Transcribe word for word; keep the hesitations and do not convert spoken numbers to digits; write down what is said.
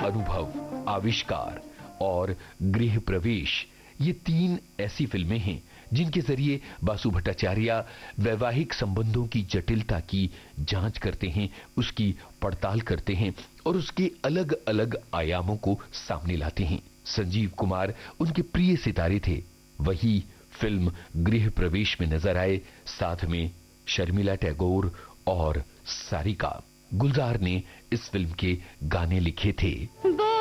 अनुभव, आविष्कार और गृह प्रवेश, ये तीन ऐसी फिल्में हैं जिनके जरिए बासु भट्टाचार्य वैवाहिक संबंधों की जटिलता की जांच करते हैं, उसकी पड़ताल करते हैं और उसके अलग अलग आयामों को सामने लाते हैं। संजीव कुमार उनके प्रिय सितारे थे, वही फिल्म गृह प्रवेश में नजर आए, साथ में शर्मिला टैगोर और सारिका। गुलजार ने इस फिल्म के गाने लिखे थे।